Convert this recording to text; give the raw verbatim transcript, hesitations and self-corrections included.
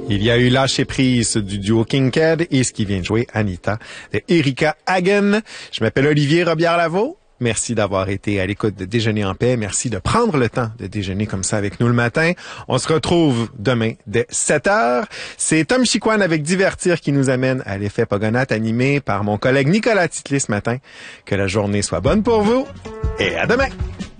Il y a eu lâcher prise du duo Kinkade et ce qui vient de jouer Anita de Erika Hagen. Je m'appelle Olivier Robillard-Lavaux. Merci d'avoir été à l'écoute de Déjeuner en paix. Merci de prendre le temps de déjeuner comme ça avec nous le matin. On se retrouve demain dès sept heures. C'est Tom Chiquan avec Divertir qui nous amène à l'effet Pogonat animé par mon collègue Nicolas Titli ce matin. Que la journée soit bonne pour vous et à demain!